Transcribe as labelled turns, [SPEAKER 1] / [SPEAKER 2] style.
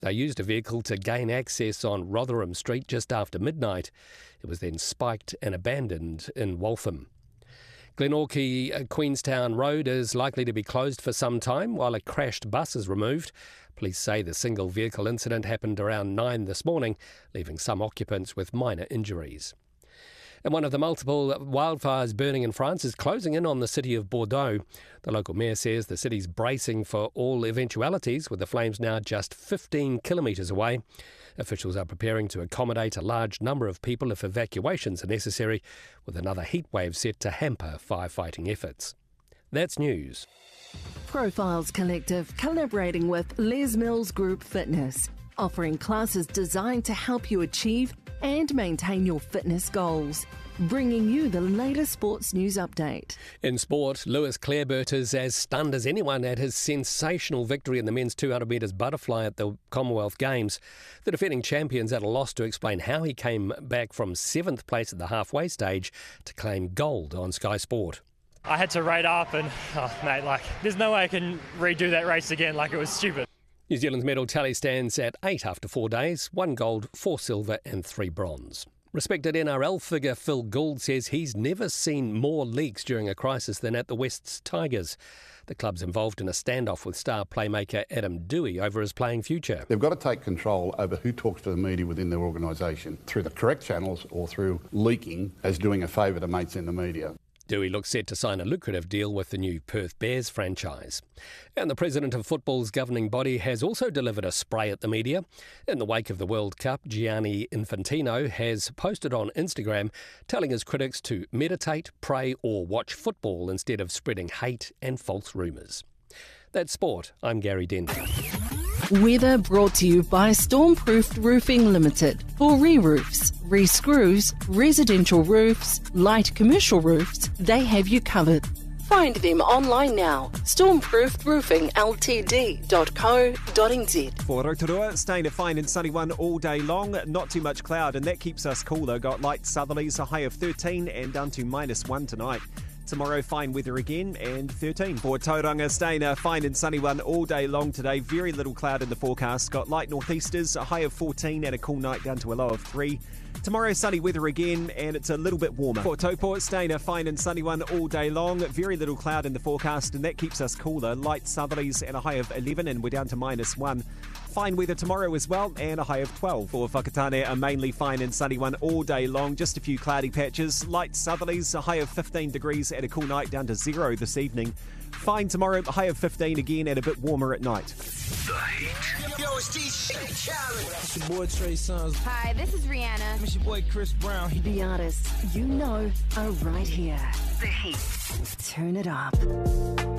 [SPEAKER 1] They used a vehicle to gain access on Rotherham Street just after midnight. It was then spiked and abandoned in Waltham. Glenorchy Queenstown Road is likely to be closed for some time while a crashed bus is removed. Police say the single vehicle incident happened around 9 this morning, leaving some occupants with minor injuries. And one of the multiple wildfires burning in France is closing in on the city of Bordeaux. The local mayor says the city's bracing for all eventualities, with the flames now just 15 kilometres away. Officials are preparing to accommodate a large number of people if evacuations are necessary, with another heatwave set to hamper firefighting efforts. That's news.
[SPEAKER 2] Profiles Collective collaborating with Les Mills Group Fitness, offering classes designed to help you achieve and maintain your fitness goals. Bringing you the latest sports news update.
[SPEAKER 1] In sport, Lewis Clareburt is as stunned as anyone at his sensational victory in the men's 200 metres butterfly at the Commonwealth Games. The defending champion's at a loss to explain how he came back from 7th place at the halfway stage to claim gold on Sky Sport.
[SPEAKER 3] I had to rate up and, there's no way I can redo that race again. It was stupid.
[SPEAKER 1] New Zealand's medal tally stands at 8 after 4 days, 1 gold, 4 silver and 3 bronze. Respected NRL figure Phil Gould says he's never seen more leaks during a crisis than at the West's Tigers. The club's involved in a standoff with star playmaker Adam Dewey over his playing future.
[SPEAKER 4] They've got to take control over who talks to the media within their organisation, through the correct channels or through leaking as doing a favour to mates in the media.
[SPEAKER 1] Dewey looks set to sign a lucrative deal with the new Perth Bears franchise. And the president of football's governing body has also delivered a spray at the media. In the wake of the World Cup, Gianni Infantino has posted on Instagram telling his critics to meditate, pray or watch football instead of spreading hate and false rumours. That's sport. I'm Gary Denton.
[SPEAKER 2] Weather brought to you by Stormproofed Roofing Limited. For re-roofs, re-screws, residential roofs, light commercial roofs, they have you covered. Find them online now. stormproofedroofingltd.co.nz.
[SPEAKER 5] For Rotorua, staying a fine and sunny one all day long. Not too much cloud, and that keeps us cool though. Got light southerlies, a high of 13 and down to -1 tonight. Tomorrow, fine weather again and 13. For Tauranga, staying a fine and sunny one all day long today. Very little cloud in the forecast. Got light northeasters, a high of 14 and a cool night down to a low of 3. Tomorrow, sunny weather again, and it's a little bit warmer. For Taupō, staying a fine and sunny one all day long. Very little cloud in the forecast, and that keeps us cooler. Light southerlies and a high of 11, and we're down to -1. Fine weather tomorrow as well, and a high of 12. For Whakatane, a mainly fine and sunny one all day long. Just a few cloudy patches. Light southerlies, a high of 15 degrees and a cool night down to 0 this evening. Fine tomorrow, a high of 15 again and a bit warmer at night.
[SPEAKER 6] The Heat. Yo, it's DJ Khaled.
[SPEAKER 7] It's your boy Trey Songz.
[SPEAKER 8] Hi, this is Rihanna.
[SPEAKER 7] It's your boy Chris Brown.
[SPEAKER 2] The artists you know are right here.
[SPEAKER 8] The Heat.
[SPEAKER 2] Turn it up.